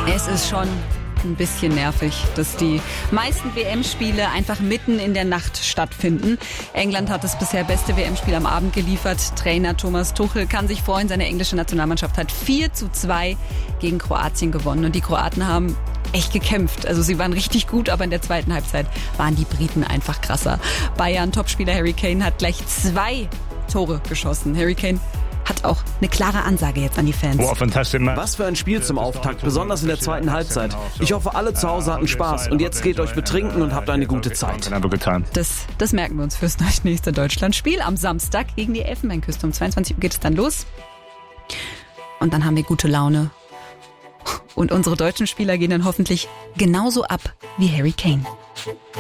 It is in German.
Es ist schon ein bisschen nervig, dass die meisten WM-Spiele einfach mitten in der Nacht stattfinden. England hat das bisher beste WM-Spiel am Abend geliefert. Trainer Thomas Tuchel kann sich freuen. Seine englische Nationalmannschaft hat 4:2 gegen Kroatien gewonnen. Und die Kroaten haben echt gekämpft. Also sie waren richtig gut, aber in der zweiten Halbzeit waren die Briten einfach krasser. Bayern-Topspieler Harry Kane hat gleich 2 Tore geschossen. Harry Kane hat auch eine klare Ansage jetzt an die Fans. Was für ein Spiel zum Auftakt, besonders in der zweiten Halbzeit. Ich hoffe, alle zu Hause hatten Spaß und jetzt geht euch betrinken und habt eine gute Zeit. Das merken wir uns fürs nächste Deutschlandspiel am Samstag gegen die Elfenbeinküste. Um 22 Uhr geht es dann los. Und dann haben wir gute Laune. Und unsere deutschen Spieler gehen dann hoffentlich genauso ab wie Harry Kane.